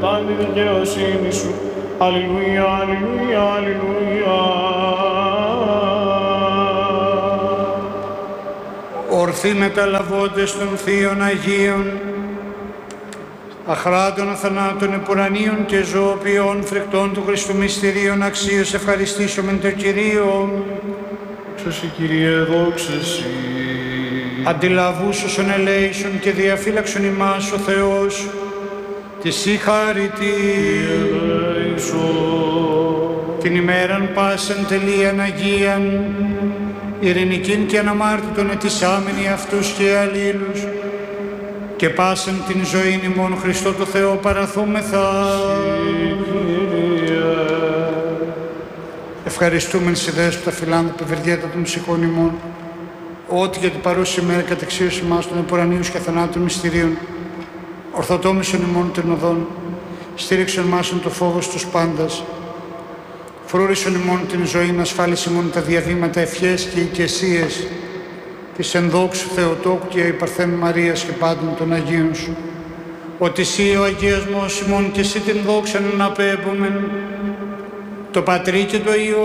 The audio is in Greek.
Σαν τη δικαιοσύνη σου. Αλληλούια, αλληλούια, αλληλούια. Ορθοί μεταλαβώντες των Θείων Αγίων, αχράτων αθανάτων επουρανίων και ζωοποιών φρικτών του Χριστού μυστηρίων αξίως ευχαριστήσομεν το Κυρίο. Δόξα σε Κύριε, δόξα σε. Αντιλαβούς όσων ελέησον και διαφύλαξον ημάς ο Θεός, τη σύ χάρητη, την ημέραν πάσαν τελείαν Αγίαν, ειρηνικήν και αναμάρτητον ετισάμενοι αυτούς και αλλήλους, και πάσαν την ζωήν ημών Χριστό το Θεό παραθούμεθα. Ευχαριστούμεν σε δέσποτα φιλάνθρωπε ευεργέτα των ψυχών ημών, ότι για την παρούση ημέρα κατεξίωση μας των επουρανίους και θανάτων μυστηρίων, ορθοτόμησον ημών των οδών, στήριξον μάσον το φόβος τους πάντας, φρούρισον ημών την ζωή, ασφάλισε ημών τα διαβήματα ευχές και οικεσίες της ενδόξου Θεοτόκου και η Παρθένου Μαρίας και πάντων των Αγίων σου, ότι εσύ ο αγιασμός ημών και εσύ την δόξαν να απέμπομεν, το Πατρί και το Υιό